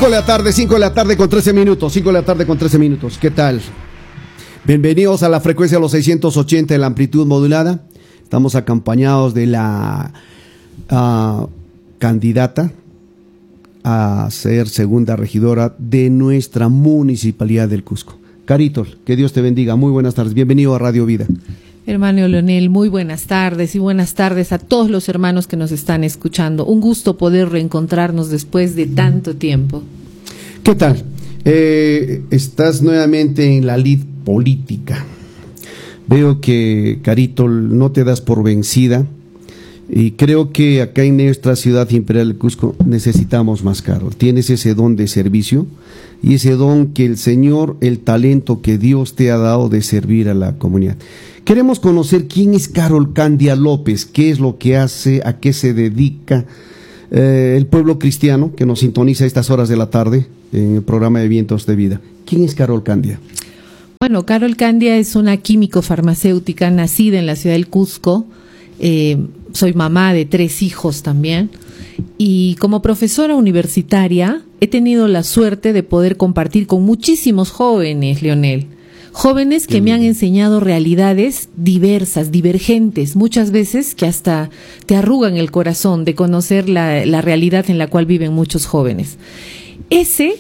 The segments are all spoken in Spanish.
5 de la tarde con 13 minutos. 5 de la tarde con 13 minutos. ¿Qué tal? Bienvenidos a la frecuencia de los 680 de la amplitud modulada. Estamos acompañados de la candidata a ser segunda regidora de nuestra municipalidad del Cusco. Carito, que Dios te bendiga. Muy buenas tardes. Bienvenido a Radio Vida. Hermano Leonel, muy buenas tardes y buenas tardes a todos los hermanos que nos están escuchando. Un gusto poder reencontrarnos después de tanto tiempo. ¿Qué tal? Estás nuevamente en la lid política. Veo que, Carito, no te das por vencida y creo que acá en nuestra ciudad imperial del Cusco necesitamos más, Carol. Tienes ese don de servicio y ese don que el Señor, el talento que Dios te ha dado de servir a la comunidad. Queremos conocer quién es Carol Candia López, qué es lo que hace, a qué se dedica el pueblo cristiano que nos sintoniza a estas horas de la tarde en el programa de Vientos de Vida. ¿Quién es Carol Candia? Bueno, Carol Candia es una químico farmacéutica nacida en la ciudad del Cusco. Soy mamá de 3 hijos también. Y como profesora universitaria he tenido la suerte de poder compartir con muchísimos jóvenes, Leonel. Jóvenes que me han enseñado realidades diversas, divergentes, muchas veces que hasta te arrugan el corazón de conocer la realidad en la cual viven muchos jóvenes. Ese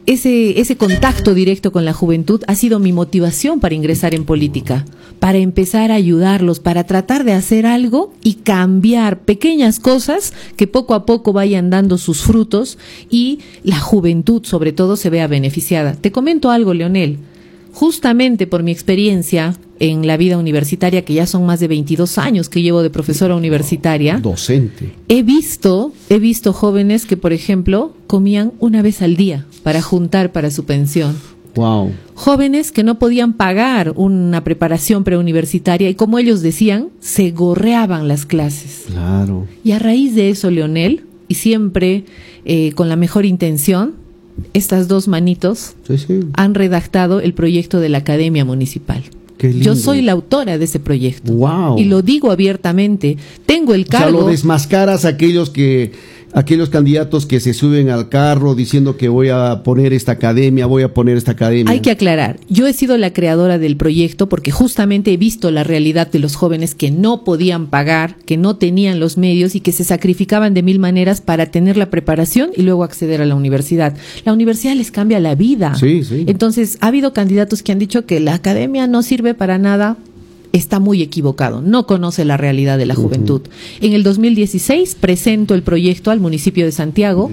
contacto directo con la juventud ha sido mi motivación para ingresar en política, para empezar a ayudarlos, para tratar de hacer algo y cambiar pequeñas cosas que poco a poco vayan dando sus frutos y la juventud sobre todo se vea beneficiada. Te comento algo, Leonel. Justamente por mi experiencia en la vida universitaria, que ya son más de 22 años que llevo de profesora universitaria. Docente. He visto jóvenes que, por ejemplo, comían una vez al día para juntar para su pensión. Wow. Jóvenes que no podían pagar una preparación preuniversitaria y, como ellos decían, se gorreaban las clases. Claro. Y a raíz de eso, Leonel, y siempre con la mejor intención, estas 2 manitos han redactado el proyecto de la Academia Municipal. Yo soy la autora de ese proyecto. Wow. Y lo digo abiertamente. Tengo el cargo. O sea, lo desmascaras a aquellos candidatos que se suben al carro diciendo que voy a poner esta academia. Hay que aclarar, yo he sido la creadora del proyecto porque justamente he visto la realidad de los jóvenes que no podían pagar, que no tenían los medios y que se sacrificaban de 1000 maneras para tener la preparación y luego acceder a la universidad. La universidad les cambia la vida. Sí, sí. Entonces, ha habido candidatos que han dicho que la academia no sirve para nada. Está muy equivocado, no conoce la realidad de la juventud. En el 2016 presento el proyecto al municipio de Santiago,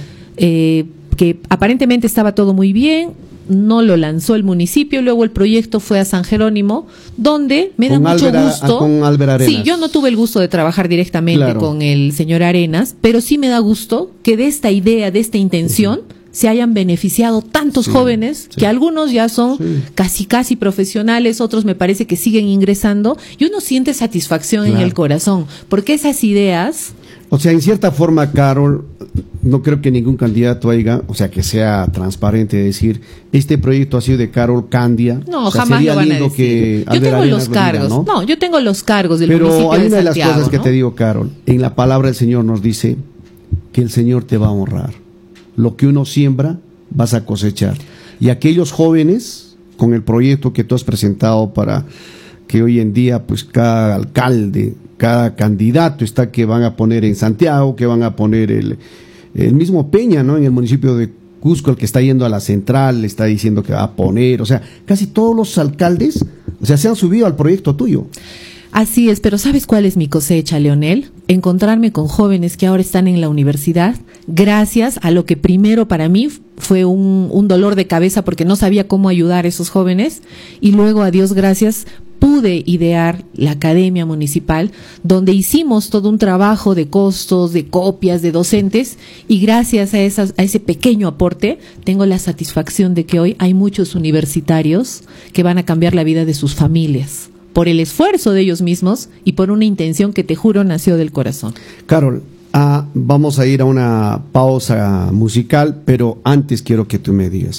que aparentemente estaba todo muy bien, no lo lanzó el municipio, luego el proyecto fue a San Jerónimo, donde me da mucho gusto. Con Álvaro Arenas. Sí, yo no tuve el gusto de trabajar directamente con el señor Arenas, pero sí me da gusto que de esta idea, de esta intención, se hayan beneficiado tantos jóvenes, que algunos ya son casi profesionales, otros me parece que siguen ingresando, y uno siente satisfacción en el corazón, porque esas ideas... O sea, en cierta forma, Carol, no creo que ningún candidato haya, o sea, que sea transparente, decir, este proyecto ha sido de Carol Candia. No, jamás lo van a decir. Yo tengo los cargos, yo tengo los cargos del municipio de Santiago. Pero hay una de las cosas que te digo, Carol, en la palabra del Señor nos dice que el Señor te va a honrar. Lo que uno siembra, vas a cosechar. Y aquellos jóvenes, con el proyecto que tú has presentado para que hoy en día, pues cada alcalde, cada candidato está que van a poner en Santiago, que van a poner el mismo Peña, ¿no? En el municipio de Cusco, el que está yendo a la central, le está diciendo que va a poner, o sea, casi todos los alcaldes, o sea, se han subido al proyecto tuyo. Así es, pero ¿sabes cuál es mi cosecha, Leonel? Encontrarme con jóvenes que ahora están en la universidad, gracias a lo que primero para mí fue un dolor de cabeza porque no sabía cómo ayudar a esos jóvenes, y luego, a Dios gracias, pude idear la Academia Municipal, donde hicimos todo un trabajo de costos, de copias, de docentes, y gracias a ese pequeño aporte, tengo la satisfacción de que hoy hay muchos universitarios que van a cambiar la vida de sus familias, por el esfuerzo de ellos mismos y por una intención que, te juro, nació del corazón. Carol, vamos a ir a una pausa musical, pero antes quiero que tú me digas,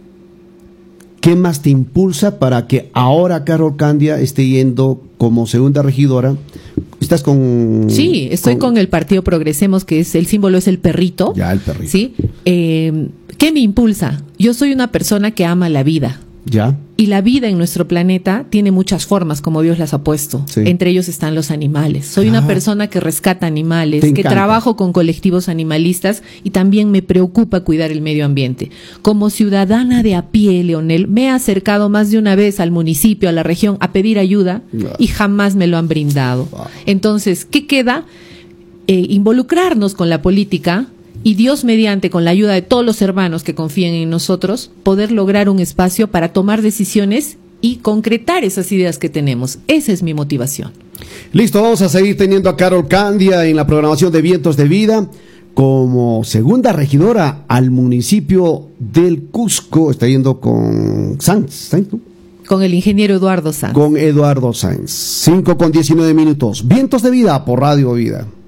¿qué más te impulsa para que ahora Carol Candia esté yendo como segunda regidora? ¿Estás con...? Sí, estoy con el partido Progresemos, que es el símbolo es el perrito. Ya, el perrito. Sí, ¿Qué me impulsa? Yo soy una persona que ama la vida. Ya. Y la vida en nuestro planeta tiene muchas formas, como Dios las ha puesto. Sí. Entre ellos están los animales. Soy una persona que rescata animales, Te que encanta. trabajo con colectivos animalistas y también me preocupa cuidar el medio ambiente. Como ciudadana de a pie, Leonel, me he acercado más de una vez al municipio, a la región, a pedir ayuda y jamás me lo han brindado. Entonces, ¿qué queda? Involucrarnos con la política y Dios mediante, con la ayuda de todos los hermanos que confíen en nosotros, poder lograr un espacio para tomar decisiones y concretar esas ideas que tenemos. Esa es mi motivación. Listo, vamos a seguir teniendo a Carol Candia en la programación de Vientos de Vida como segunda regidora al municipio del Cusco. Está yendo con Sanz, ¿no? Con el ingeniero Eduardo Sanz. Con Eduardo Sanz. 5:19. Vientos de Vida por Radio Vida.